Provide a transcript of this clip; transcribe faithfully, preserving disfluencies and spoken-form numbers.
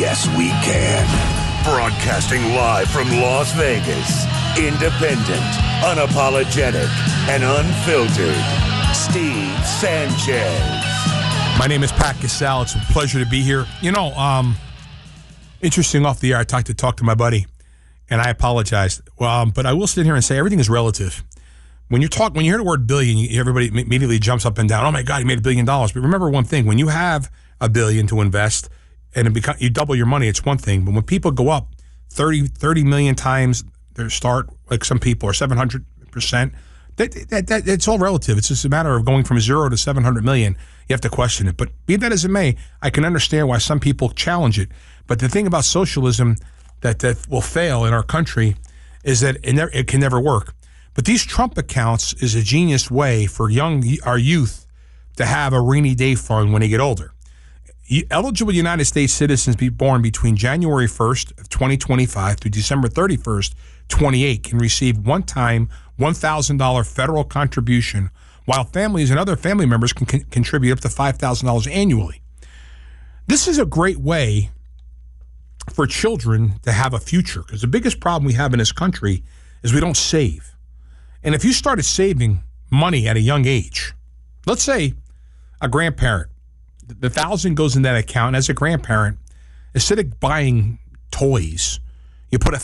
Yes, we can. Broadcasting live from Las Vegas. Independent, unapologetic, and unfiltered. Steve Sanchez. My name is Pat Casale. It's a pleasure to be here. You know, um, interesting off the air, I talked to talk to my buddy, and I apologized. Well, um, but I will sit here and say everything is relative. When you talk, when you hear the word billion, you, everybody immediately jumps up and down. Oh my God, he made a billion dollars. But remember one thing: when you have a billion to invest and it become, you double your money, it's one thing. But when people go up thirty, thirty million times their start, like some people, or seven hundred percent, that, that, that, it's all relative. It's just a matter of going from zero to seven hundred million. You have to question it. But be that as it may, I can understand why some people challenge it. But the thing about socialism that, that will fail in our country is that it, never, it can never work. But these Trump accounts is a genius way for young our youth to have a rainy day fund when they get older. Eligible United States citizens be born between January first of twenty twenty-five through December thirty-first, twenty-eight can receive one-time one thousand dollars federal contribution, while families and other family members can con- contribute up to five thousand dollars annually. This is a great way for children to have a future, because the biggest problem we have in this country is we don't save. And if you started saving money at a young age, let's say a grandparent, the thousand goes in that account. As a grandparent, instead of buying toys, you put a